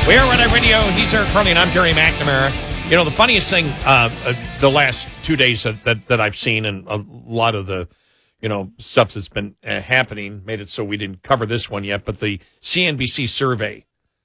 We are Red Eye Radio. He's Eric Carly, and I'm Gary McNamara. You know, the funniest thing the last 2 days that I've seen, and a lot of the, stuff that's been happening, made it so we didn't cover this one yet, but the CNBC survey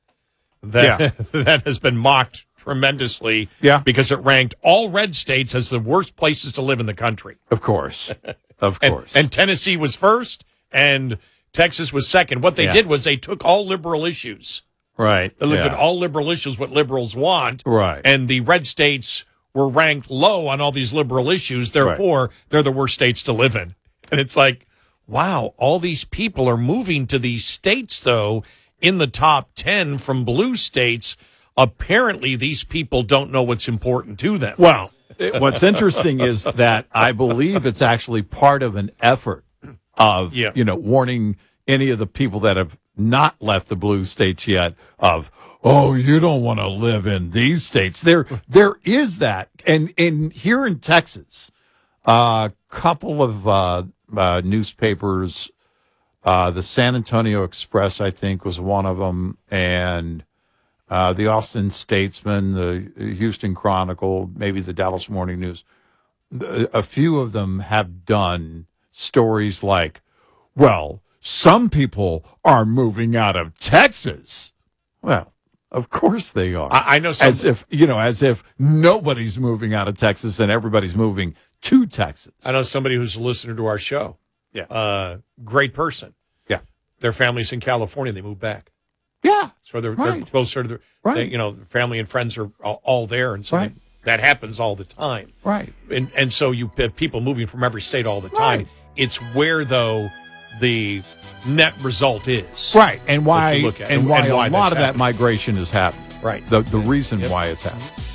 that has been mocked tremendously because it ranked all red states as the worst places to live in the country. Of course. Of course. And Tennessee was first, and Texas was second. What they did was they took all liberal issues. Right. They looked at all liberal issues, what liberals want. Right. And the red states were ranked low on all these liberal issues. Therefore, they're the worst states to live in. And it's like, wow, all these people are moving to these states, though, in the top 10 from blue states. Apparently, these people don't know what's important to them. Well, what's interesting is that I believe it's actually part of an effort of, warning any of the people that have not left the blue states yet of, oh, you don't want to live in these states. There is that. And here in Texas, a couple of newspapers, the San Antonio Express, I think, was one of them, and the Austin Statesman, the Houston Chronicle, maybe the Dallas Morning News. A few of them have done stories like, well, some people are moving out of Texas. Well, of course they are. I know some, as if nobody's moving out of Texas and everybody's moving to Texas. I know somebody who's a listener to our show. Yeah. Great person. Yeah. Their family's in California. They moved back. Yeah. So they're closer to their family and friends are all there. And so that happens all the time. Right. And so you have people moving from every state all the time. Right. It's where, though, the net result is. Right. And why, a lot of that migration is happening. Right. The reason why it's happening.